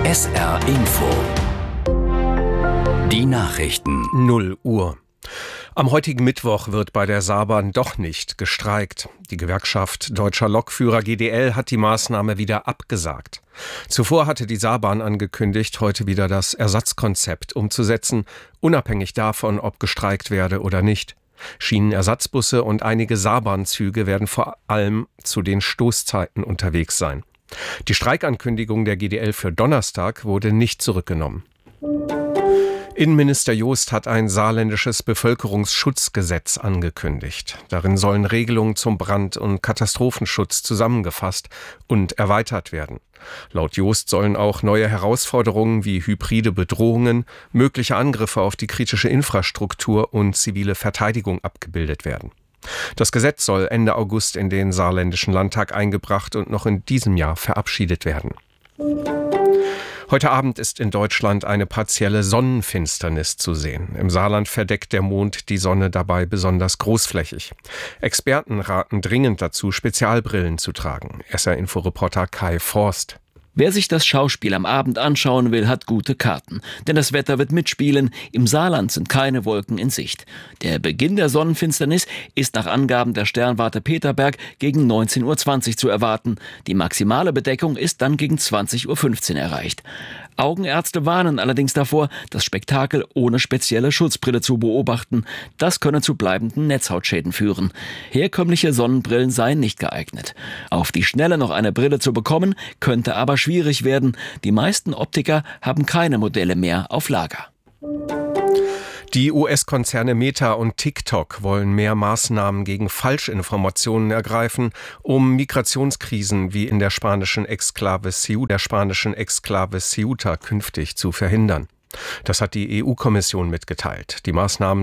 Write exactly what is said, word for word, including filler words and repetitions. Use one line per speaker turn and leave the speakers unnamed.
S R Info. Die Nachrichten.
null Uhr. Am heutigen Mittwoch wird bei der Saarbahn doch nicht gestreikt. Die Gewerkschaft Deutscher Lokführer G D L hat die Maßnahme wieder abgesagt. Zuvor hatte die Saarbahn angekündigt, heute wieder das Ersatzkonzept umzusetzen, unabhängig davon, ob gestreikt werde oder nicht. Schienenersatzbusse und einige Saarbahnzüge werden vor allem zu den Stoßzeiten unterwegs sein. Die Streikankündigung der G D L für Donnerstag wurde nicht zurückgenommen. Innenminister Joost hat ein saarländisches Bevölkerungsschutzgesetz angekündigt. Darin sollen Regelungen zum Brand- und Katastrophenschutz zusammengefasst und erweitert werden. Laut Joost sollen auch neue Herausforderungen wie hybride Bedrohungen, mögliche Angriffe auf die kritische Infrastruktur und zivile Verteidigung abgebildet werden. Das Gesetz soll Ende August in den saarländischen Landtag eingebracht und noch in diesem Jahr verabschiedet werden. Heute Abend ist in Deutschland eine partielle Sonnenfinsternis zu sehen. Im Saarland verdeckt der Mond die Sonne dabei besonders großflächig. Experten raten dringend dazu, Spezialbrillen zu tragen. S R-Info-Reporter Kai Forst.
Wer sich das Schauspiel am Abend anschauen will, hat gute Karten. Denn das Wetter wird mitspielen. Im Saarland sind keine Wolken in Sicht. Der Beginn der Sonnenfinsternis ist nach Angaben der Sternwarte Peterberg gegen neunzehn Uhr zwanzig zu erwarten. Die maximale Bedeckung ist dann gegen zwanzig Uhr fünfzehn erreicht. Augenärzte warnen allerdings davor, das Spektakel ohne spezielle Schutzbrille zu beobachten. Das könne zu bleibenden Netzhautschäden führen. Herkömmliche Sonnenbrillen seien nicht geeignet. Auf die Schnelle noch eine Brille zu bekommen, könnte aber schwierig werden. Die meisten Optiker haben keine Modelle mehr auf Lager.
Die U S-Konzerne Meta und TikTok wollen mehr Maßnahmen gegen Falschinformationen ergreifen, um Migrationskrisen wie in der spanischen Exklave Ceuta, der spanischen Exklave Ceuta künftig zu verhindern. Das hat die E U-Kommission mitgeteilt. Die Maßnahmen